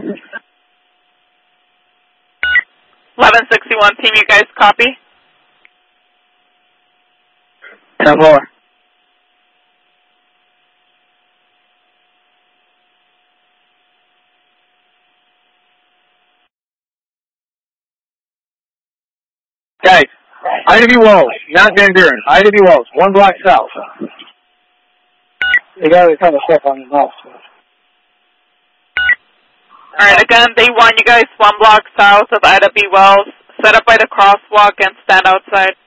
1161 team, you guys copy? 10-4. Guys, IW Walls, not Van Buren. IW Walls, 1 block south. They got a ton of stuff on the mouth. Alright, again, day 1, you guys 1 block south of IW Wells. Set up by the crosswalk and stand outside.